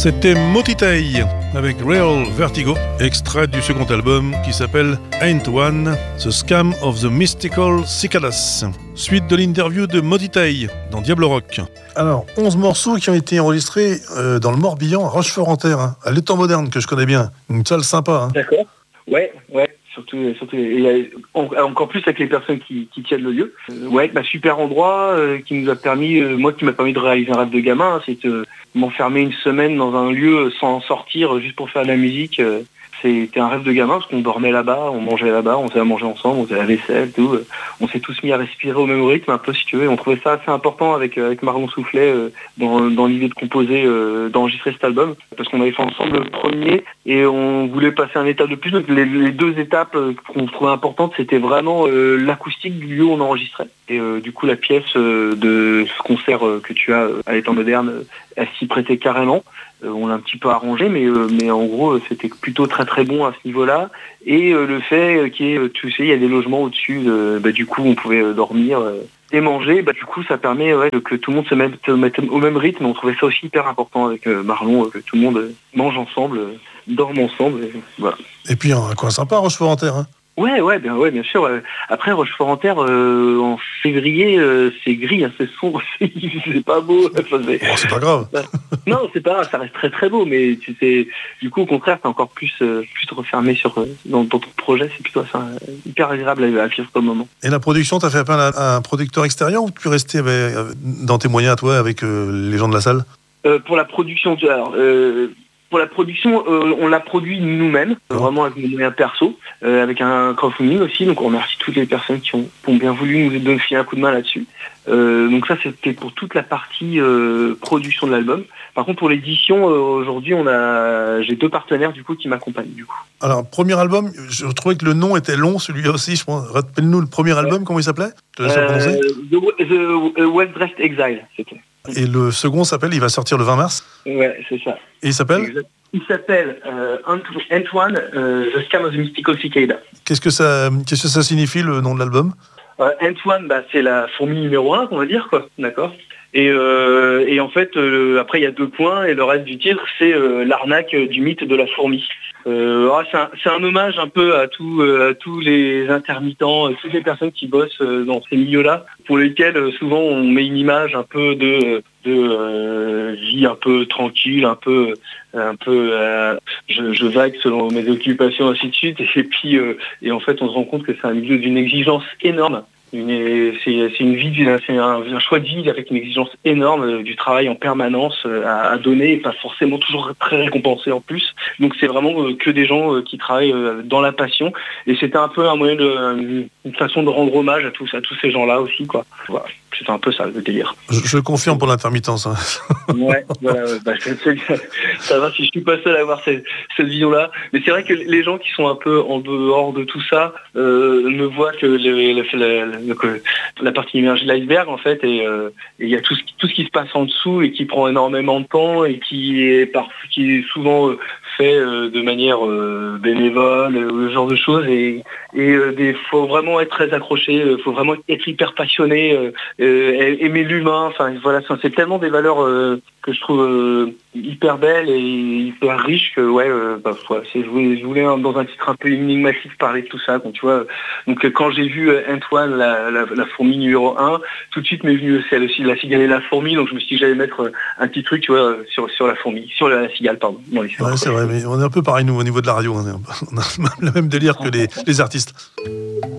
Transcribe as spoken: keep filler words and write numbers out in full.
C'était Motitei avec Real Vertigo, extrait du second album qui s'appelle Ain't One, The Scam of the Mystical Cicadas. Suite de l'interview de Motitei dans Diablo Rock. Alors, onze morceaux qui ont été enregistrés euh, dans le Morbihan, à Rochefort-en-Terre, hein, à l'étang moderne que je connais bien. Une salle sympa. Hein. D'accord. Ouais, ouais. Surtout, surtout et encore plus avec les personnes qui, qui tiennent le lieu. Euh, ouais, bah, super endroit euh, qui nous a permis, euh, moi qui m'a permis de réaliser un rêve de gamin, hein, c'est de m'enfermer une semaine dans un lieu sans sortir juste pour faire de la musique. Euh, c'était un rêve de gamin parce qu'on dormait là-bas, on mangeait là-bas, on faisait à manger ensemble, on faisait la vaisselle, tout. Euh, on s'est tous mis à respirer au même rythme un peu si tu veux. Et on trouvait ça assez important avec euh, avec Marlon Soufflet euh, dans, dans l'idée de composer, euh, d'enregistrer cet album parce qu'on avait fait ensemble le premier et on voulait passer un étape de plus. Donc les, les deux étapes euh, qu'on trouvait importantes, c'était vraiment euh, l'acoustique du lieu où on enregistrait. Et euh, du coup la pièce euh, de ce concert euh, que tu as euh, à l'étang moderne, euh, elle s'y prêtait carrément. Euh, on l'a un petit peu arrangé, mais euh, mais en gros euh, c'était plutôt très très bon à ce niveau-là. Et euh, le fait euh, qu'il y ait, tu sais, il y a des logements au-dessus, euh, bah, du coup on pouvait euh, dormir euh, et manger. Bah du coup ça permet ouais, que tout le monde se mette, mette au même rythme. On trouvait ça aussi hyper important avec euh, Marlon, euh, que tout le monde euh, mange ensemble, euh, dorme ensemble. Et, voilà. Et puis un coin sympa, Rochefort-en-Terre. Hein. Ouais, ouais, bien, ouais, bien sûr. Euh, après Rochefort-en-Terre, euh, en février, euh, c'est gris, hein, c'est sombre, c'est pas beau. Enfin, c'est... Oh, c'est pas grave. Non, c'est pas grave, ça reste très très beau, mais tu sais, du coup, au contraire, c'est encore plus, euh, plus refermé sur euh, dans, dans ton projet. C'est plutôt ça, euh, hyper agréable à, à vivre comme moment. Et la production, t'as fait appel à un producteur extérieur ou tu restais avec, dans tes moyens à toi avec euh, les gens de la salle? euh, Pour la production, alors. Euh, Pour la production, euh, on l'a produit nous-mêmes, oh. vraiment avec nos moyens perso, euh, avec un crowdfunding aussi. Donc on remercie toutes les personnes qui ont, qui ont bien voulu nous donner filer un coup de main là-dessus. Euh, donc ça c'était pour toute la partie euh, production de l'album. Par contre pour l'édition, euh, aujourd'hui on a, j'ai deux partenaires du coup qui m'accompagnent du coup. Alors premier album, je trouvais que le nom était long, celui-là aussi. Je pense. Rappelle-nous le premier album, ouais. Comment il s'appelait? Je te laisse euh, The, the Well Dressed Exile, c'était. Et le second s'appelle, il va sortir le vingt mars. Ouais, c'est ça. Et il s'appelle exact. Il s'appelle euh, Antoine, euh, The Scam of the Mystical Cicada. Qu'est-ce que ça, qu'est-ce que ça signifie le nom de l'album? euh, Antoine, bah, c'est la fourmi numéro un, on va dire, quoi. D'accord. Et, euh, et en fait, euh, après il y a deux points et le reste du titre, c'est euh, l'arnaque du mythe de la fourmi. Euh, ah, c'est, un, c'est un hommage un peu à, tout, euh, à tous les intermittents, euh, toutes les personnes qui bossent euh, dans ces milieux-là, pour lesquels euh, souvent on met une image un peu de, de euh, vie un peu tranquille, un peu, un peu, euh, je, je vague selon mes occupations ainsi de suite. Et puis, euh, et en fait, on se rend compte que c'est un milieu d'une exigence énorme. Une, c'est, c'est une vie, c'est un, un choix de vie avec une exigence énorme, du travail en permanence à, à donner et pas forcément toujours très récompensé en plus. Donc c'est vraiment que des gens qui travaillent dans la passion et c'était un peu un moyen de, une façon de rendre hommage à tous, à tous ces gens-là aussi, quoi. Voilà. C'était un peu ça le délire. Je, je confirme pour l'intermittence. Hein. Ouais, voilà, bah, ça va si je suis pas seul à avoir cette, cette vision-là. Mais c'est vrai que les gens qui sont un peu en dehors de tout ça euh, ne voient que le, le, le, le, la partie immergée de l'iceberg en fait, et euh, il y a tout ce, tout ce qui se passe en dessous et qui prend énormément de temps et qui est, par, qui est souvent euh, fait euh, de manière euh, bénévole, euh, ce genre de choses. Et et euh, des, faut vraiment être très accroché, euh, faut vraiment être hyper passionné. Euh, Euh, aimer l'humain, enfin voilà, c'est tellement des valeurs euh, que je trouve euh, hyper belles et hyper riches que ouais, euh, bah, voilà, c'est, je voulais, je voulais dans un titre un peu énigmatique parler de tout ça, donc tu vois. Donc quand j'ai vu euh, Antoine, la, la, la fourmi numéro un, tout de suite m'est venu celle aussi de la cigale et la fourmi, donc je me suis dit que j'allais mettre euh, un petit truc, tu vois, sur sur la fourmi, sur la, la cigale, pardon. Non, ouais, c'est vrai, mais on est un peu pareil nous au niveau de la radio, on, est, on a le même délire que les, les artistes.